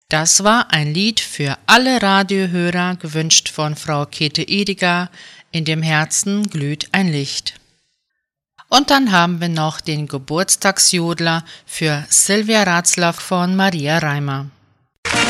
Das war ein Lied für alle Radiohörer, gewünscht von Frau Käthe Ediger. In dem Herzen glüht ein Licht. Und dann haben wir noch den Geburtstagsjodler für Sylvia Ratzlaff von Maria Reimer.